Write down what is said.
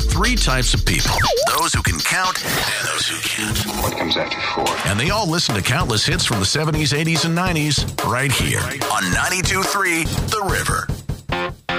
three types of people. Those who can count and those who can't. What comes after 4? And they all listen to countless hits from the 70s, 80s, and 90s right here on 92.3 The River.